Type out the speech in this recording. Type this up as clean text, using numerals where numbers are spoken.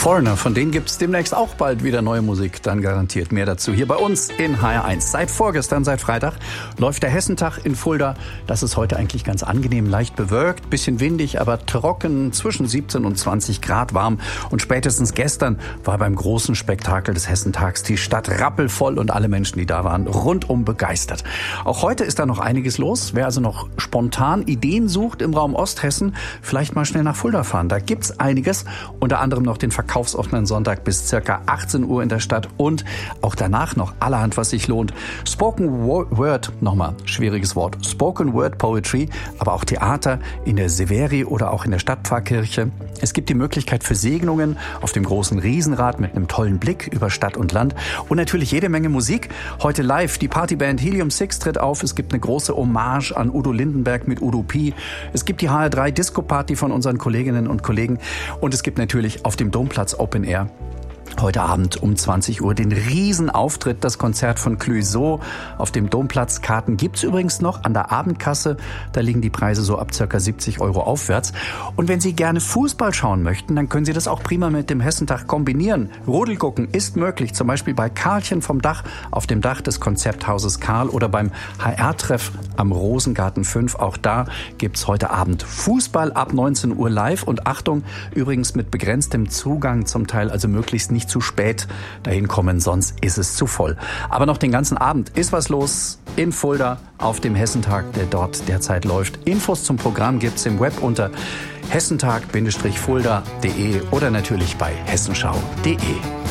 Foreigner, von denen gibt's demnächst auch bald wieder neue Musik, dann garantiert mehr dazu hier bei uns in HR1. Seit vorgestern, seit Freitag, läuft der Hessentag in Fulda. Das ist heute eigentlich ganz angenehm, leicht bewölkt, bisschen windig, aber trocken, zwischen 17 und 20 Grad warm. Und spätestens gestern war beim großen Spektakel des Hessentags die Stadt rappelvoll und alle Menschen, die da waren, rundum begeistert. Auch heute ist da noch einiges los. Wer also noch spontan Ideen sucht im Raum Osthessen, vielleicht mal schnell nach Fulda fahren. Da gibt's einiges, unter anderem noch den verkaufsoffenen Sonntag bis circa 18 Uhr in der Stadt und auch danach noch allerhand, was sich lohnt. Spoken Word, nochmal, schwieriges Wort, Spoken Word Poetry, aber auch Theater in der Severi oder auch in der Stadtpfarrkirche. Es gibt die Möglichkeit für Segnungen auf dem großen Riesenrad mit einem tollen Blick über Stadt und Land und natürlich jede Menge Musik. Heute live, die Partyband Helium 6 tritt auf. Es gibt eine große Hommage an Udo Lindenberg mit Udo Pi. Es gibt die HR3 Disco Party von unseren Kolleginnen und Kollegen und es gibt natürlich auf dem Domplatz Open Air heute Abend um 20 Uhr den Riesenauftritt, das Konzert von Clouseau auf dem Domplatz. Karten gibt's übrigens noch an der Abendkasse. Da liegen die Preise so ab ca. 70 € aufwärts. Und wenn Sie gerne Fußball schauen möchten, dann können Sie das auch prima mit dem Hessentag kombinieren. Rodel gucken ist möglich, zum Beispiel bei Karlchen vom Dach auf dem Dach des Konzepthauses Karl oder beim HR-Treff am Rosengarten 5. Auch da gibt's heute Abend Fußball ab 19 Uhr live. Und Achtung, übrigens mit begrenztem Zugang zum Teil, also möglichst nicht zu spät dahin kommen, sonst ist es zu voll. Aber noch den ganzen Abend ist was los in Fulda auf dem Hessentag, der dort derzeit läuft. Infos zum Programm gibt's im Web unter hessentag-fulda.de oder natürlich bei hessenschau.de.